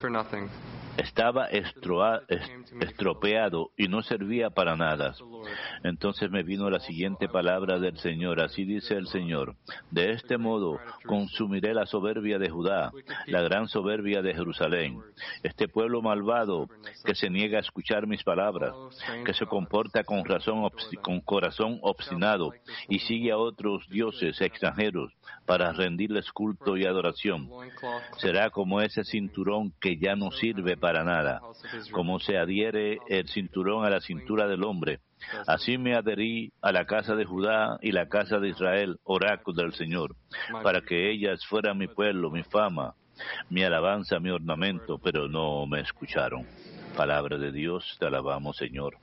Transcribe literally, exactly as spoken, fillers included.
for nothing. Estaba estroa- est- estropeado y no servía para nada. Entonces me vino la siguiente palabra del Señor. Así dice el Señor: de este modo consumiré la soberbia de Judá, la gran soberbia de Jerusalén. Este pueblo malvado que se niega a escuchar mis palabras, que se comporta con, razón obsti- con corazón obstinado y sigue a otros dioses extranjeros para rendirles culto y adoración, será como ese cinturón que ya no sirve para nada, como se adhiere el cinturón a la cintura del hombre. Así me adherí a la casa de Judá y la casa de Israel, oráculo del Señor, para que ellas fueran mi pueblo, mi fama, mi alabanza, mi ornamento, pero no me escucharon. Palabra de Dios, te alabamos, Señor.